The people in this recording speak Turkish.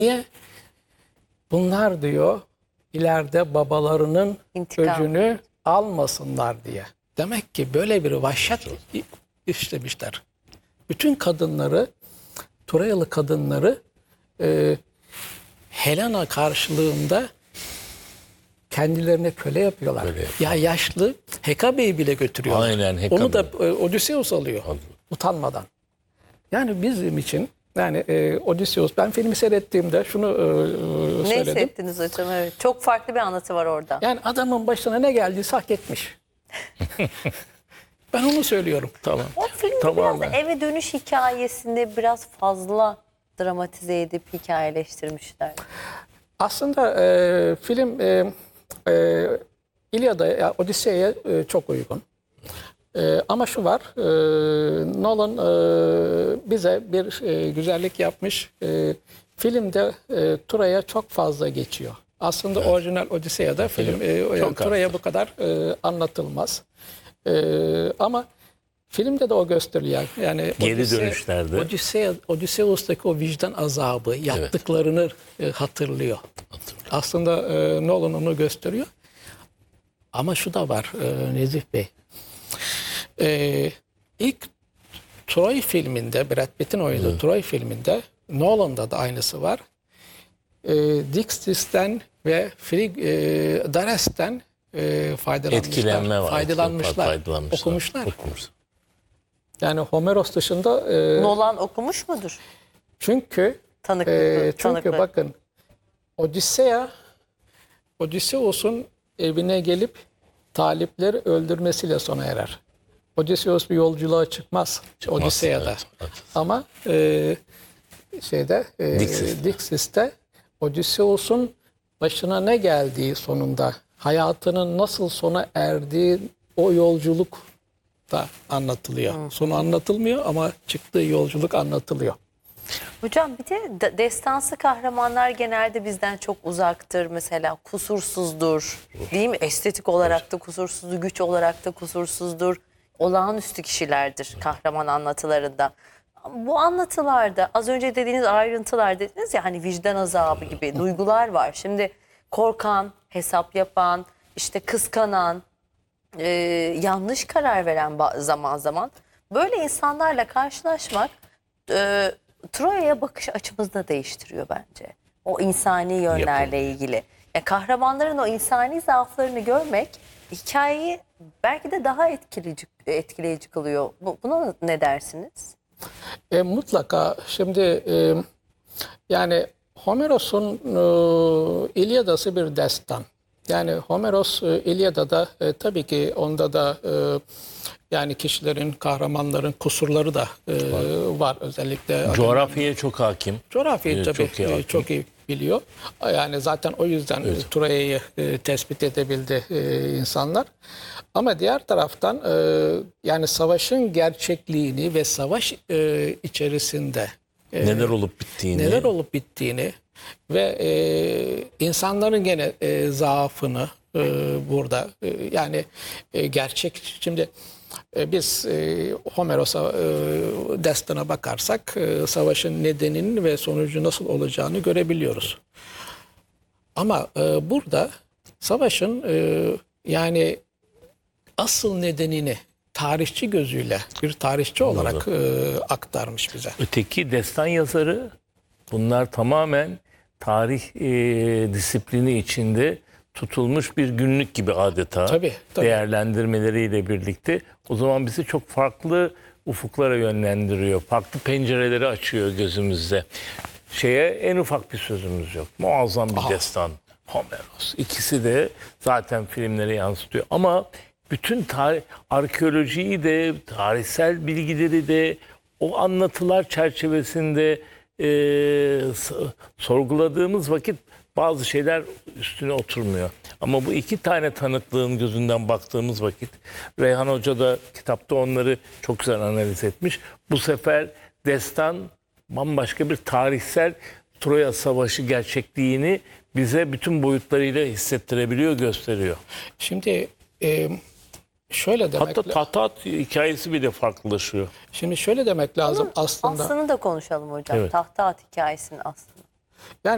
Niye? Bunlar diyor ileride babalarının İntikam. öcünü almasınlar diye. Demek ki böyle bir vahşet işlemişler. Bütün kadınları, Troyalı kadınları Helena karşılığında kendilerine köle yapıyorlar. Ya yaşlı Hekabe'yi bile götürüyorlar. Aynen, Hekabe. Onu da Odysseus alıyor utanmadan. Yani bizim için yani Odysseus, ben filmi seyrettiğimde şunu Ne söyledim. hissettiniz hocam? Evet. Çok farklı bir anlatı var orada. Yani adamın başına ne geldiyse hak etmiş. Ben onu söylüyorum. Tamam. O filmde Tamamen. biraz eve dönüş hikayesini biraz fazla dramatize edip hikayeleştirmişler. Aslında film İlyada, Odisey'e çok uygun. Ama şu var, Nolan bize bir güzellik yapmış. Filmde Troya çok fazla geçiyor. Aslında orijinal Odiseya'da film Troya bu kadar anlatılmaz. Ama filmde de o gösteriliyor. Yani Geri dönüşlerde. Odysseus'taki o vicdan azabı, yaptıklarını hatırlıyor. Aslında Nolan onu gösteriyor. Ama şu da var Nezih Bey. İlk Troy filminde, Brad Pitt'in oynadığı Troy filminde, Nolan'da da aynısı var. Dixis'ten ve Dares'ten Etkilenme var. faydalanmışlar, okumuşlar. Yani Homeros dışında Nolan okumuş mudur? çünkü Tanıklı. bakın Odysseus'un evine gelip talipleri öldürmesiyle sona erer. Odysseus bir yolculuğa çıkmaz Odyssea'da. Evet. Ama Dixis'te Odysseus'un başına ne geldiği sonunda, hayatının nasıl sona erdiği o yolculuk da anlatılıyor. Sonu anlatılmıyor ama çıktığı yolculuk anlatılıyor. Hocam bir de destansı kahramanlar genelde bizden çok uzaktır. Mesela kusursuzdur. Değil mi? Estetik olarak da kusursuzdur, güç olarak da kusursuzdur. Olağanüstü kişilerdir kahraman anlatılarında. Bu anlatılarda az önce dediğiniz ayrıntılar dediniz ya, hani vicdan azabı gibi duygular var. Şimdi korkan, hesap yapan, işte kıskanan, yanlış karar veren zaman zaman böyle insanlarla karşılaşmak Troya'ya bakış açımızı da değiştiriyor bence. O insani yönlerle ilgili. Ya kahramanların o insani zaaflarını görmek hikayeyi belki de daha etkileyici kılıyor. Buna ne dersiniz? Mutlaka. Şimdi yani Homeros'un İlyadası bir destan. Yani Homeros İlyada'da tabii ki onda da yani kişilerin, kahramanların kusurları da var. Özellikle Coğrafyaya çok hakim. coğrafyayı tabii çok iyi hakim. çok iyi biliyor. Yani zaten o yüzden Troya'yı tespit edebildi insanlar. Ama diğer taraftan yani savaşın gerçekliğini ve savaş içerisinde Neler olup bittiğini ve insanların gene zaafını burada yani gerçek. Şimdi biz Homeros'a destana bakarsak savaşın nedeninin ve sonucu nasıl olacağını görebiliyoruz. Ama burada savaşın yani asıl nedenini tarihçi gözüyle bir tarihçi olarak aktarmış bize. Öteki destan yazarı, bunlar tamamen tarih disiplini içinde tutulmuş bir günlük gibi adeta. Tabii. Değerlendirmeleriyle birlikte. O zaman bizi çok farklı ufuklara yönlendiriyor. Farklı pencereleri açıyor gözümüzde. En ufak bir sözümüz yok. Muazzam bir destan. Homeros. İkisi de zaten filmlere yansıtıyor. Ama bütün arkeolojiyi de, tarihsel bilgileri de o anlatılar çerçevesinde sorguladığımız vakit bazı şeyler üstüne oturmuyor. Ama bu iki tane tanıklığın gözünden baktığımız vakit, Reyhan Hoca da kitapta onları çok güzel analiz etmiş. Bu sefer destan bambaşka bir tarihsel Troya Savaşı gerçekliğini bize bütün boyutlarıyla hissettirebiliyor, gösteriyor. Şimdi şöyle demek Hatta Tahtat hikayesi bile farklılaşıyor. Şimdi şöyle demek lazım aslında. Aslını da konuşalım hocam. Evet. Tahta At hikayesinin aslını. Yani